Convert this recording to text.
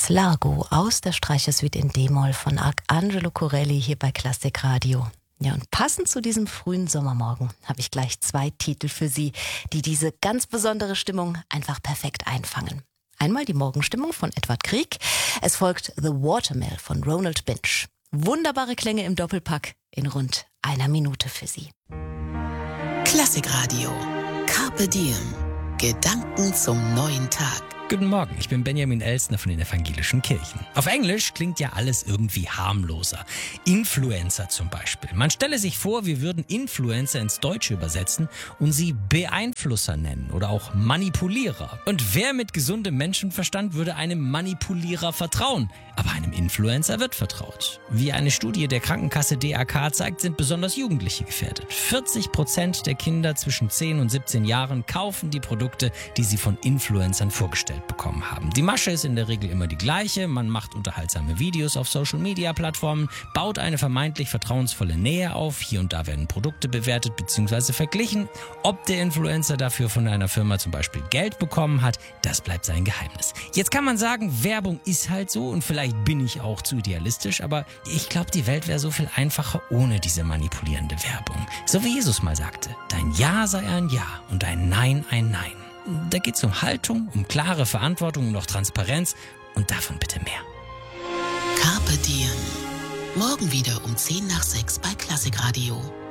das Largo aus der Streichersuite in D-Moll von Arcangelo Corelli hier bei Klassik Radio. Ja, und passend zu diesem frühen Sommermorgen habe ich gleich 2 Titel für Sie, die diese ganz besondere Stimmung einfach perfekt einfangen. Einmal die Morgenstimmung von Edvard Grieg. Es folgt The Watermill von Ronald Binch. Wunderbare Klänge im Doppelpack in rund 1 Minute für Sie. Klassik Radio. Carpe Diem. Gedanken zum neuen Tag. Guten Morgen, ich bin Benjamin Elsner von den Evangelischen Kirchen. Auf Englisch klingt ja alles irgendwie harmloser. Influencer zum Beispiel. Man stelle sich vor, wir würden Influencer ins Deutsche übersetzen und sie Beeinflusser nennen oder auch Manipulierer. Und wer mit gesundem Menschenverstand würde einem Manipulierer vertrauen? Aber einem Influencer wird vertraut. Wie eine Studie der Krankenkasse DAK zeigt, sind besonders Jugendliche gefährdet. 40% der Kinder zwischen 10 und 17 Jahren kaufen die Produkte, die sie von Influencern vorgestellt bekommen haben. Die Masche ist in der Regel immer die gleiche. Man macht unterhaltsame Videos auf Social-Media-Plattformen, baut eine vermeintlich vertrauensvolle Nähe auf. Hier und da werden Produkte bewertet bzw. verglichen. Ob der Influencer dafür von einer Firma zum Beispiel Geld bekommen hat, das bleibt sein Geheimnis. Jetzt kann man sagen, Werbung ist halt so und vielleicht bin ich auch zu idealistisch, aber ich glaube, die Welt wäre so viel einfacher ohne diese manipulierende Werbung. So wie Jesus mal sagte, dein Ja sei ein Ja und dein Nein ein Nein. Da geht es um Haltung, um klare Verantwortung und auch Transparenz und davon bitte mehr. Carpe Diem. Morgen wieder um 5:10 bei Klassik Radio.